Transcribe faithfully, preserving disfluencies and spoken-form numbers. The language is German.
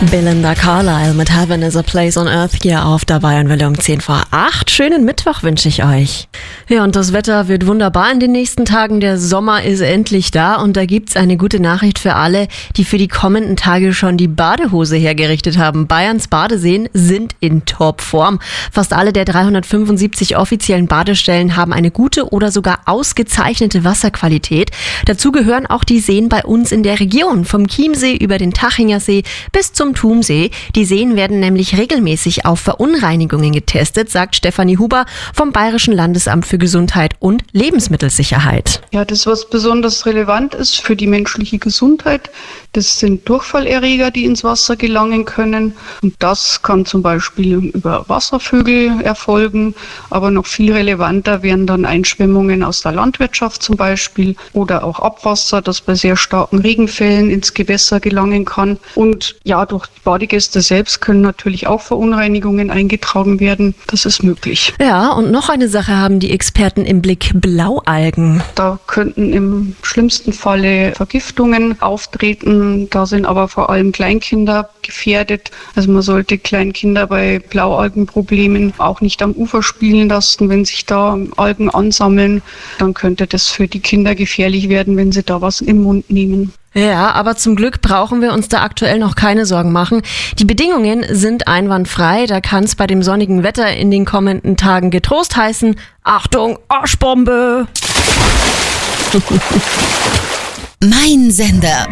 Belinda Carlisle mit Heaven is a Place on Earth hier auf der Bayernwelle um zehn vor acht. Schönen Mittwoch wünsche ich euch. Ja, und das Wetter wird wunderbar in den nächsten Tagen. Der Sommer ist endlich da und da gibt's eine gute Nachricht für alle, die für die kommenden Tage schon die Badehose hergerichtet haben. Bayerns Badeseen sind in Topform. Fast alle der dreihundertfünfundsiebzig offiziellen Badestellen haben eine gute oder sogar ausgezeichnete Wasserqualität. Dazu gehören auch die Seen bei uns in der Region, vom Chiemsee über den Tachinger See bis zum Thumsee. Die Seen werden nämlich regelmäßig auf Verunreinigungen getestet, sagt Stefanie Huber vom Bayerischen Landesamt für Gesundheit und Lebensmittelsicherheit. Ja, das, was besonders relevant ist für die menschliche Gesundheit, das sind Durchfallerreger, die ins Wasser gelangen können. Und das kann zum Beispiel über Wasservögel erfolgen. Aber noch viel relevanter wären dann Einschwemmungen aus der Landwirtschaft zum Beispiel oder auch Abwasser, das bei sehr starken Regenfällen ins Gewässer gelangen kann. Und ja, durch die Badegäste selbst können natürlich auch Verunreinigungen eingetragen werden. Das ist möglich. Ja, und noch eine Sache haben die Experten im Blick: Blaualgen. Da könnten im schlimmsten Falle Vergiftungen auftreten. Da sind aber vor allem Kleinkinder gefährdet. Also man sollte Kleinkinder bei Blaualgenproblemen auch nicht am Ufer spielen lassen. Wenn sich da Algen ansammeln, dann könnte das für die Kinder gefährlich werden, wenn sie da was im Mund nehmen. Ja, aber zum Glück brauchen wir uns da aktuell noch keine Sorgen machen. Die Bedingungen sind einwandfrei. Da kann es bei dem sonnigen Wetter in den kommenden Tagen getrost heißen: Achtung, Arschbombe! Mein Sender.